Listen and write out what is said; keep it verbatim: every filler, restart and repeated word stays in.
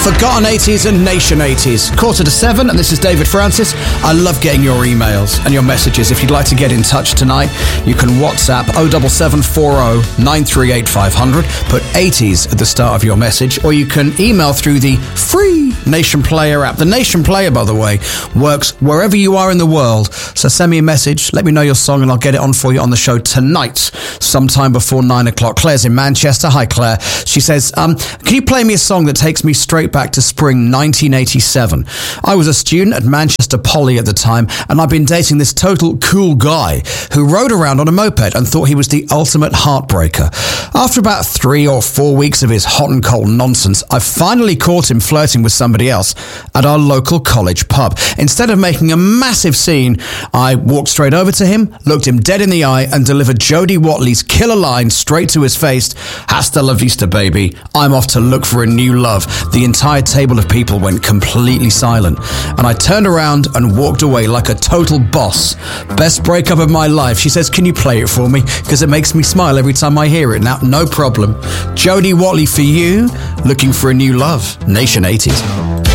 Forgotten eighties and Nation eighties. Quarter to seven, and this is David Francis. I love getting your emails and your messages. If you'd like to get in touch tonight, you can WhatsApp oh seven seven four oh nine three eight five hundred. Put eighties at the start of your message, or you can email through the free Nation Player app. The Nation Player, by the way, works wherever you are in the world. So send me a message, let me know your song, and I'll get it on for you on the show tonight, sometime before nine o'clock. Claire's in Manchester. Hi, Claire. She says, um, can you play me a song that takes me straight back to spring nineteen eighty-seven? I was a student at Manchester Poly at the time, and I'd been dating this total cool guy who rode around on a moped and thought he was the ultimate heartbreaker. After about three or four weeks of his hot and cold nonsense, I finally caught him flirting with somebody else at our local college pub. Instead of making a massive scene, I walked straight over to him, looked him dead in the eye, and delivered Jodie Watley's killer line straight to his face. Hasta la vista, baby. I'm off to look for a new love. The entire table of people went completely silent, and I turned around and walked away like a total boss. Best breakup of my life. She says, can you play it for me? Because it makes me smile every time I hear it. Now, no problem. Jodie Watley for you, looking for a new love. Nation eighties.